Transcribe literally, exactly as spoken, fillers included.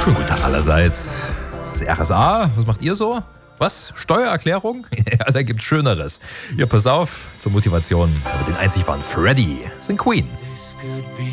Schönen guten Tag allerseits. Das ist R S A. Was macht ihr so? Was? Steuererklärung? Ja, da gibt's Schöneres. Ja, pass auf, zur Motivation. Aber den einzig wahren Freddy sind Queen.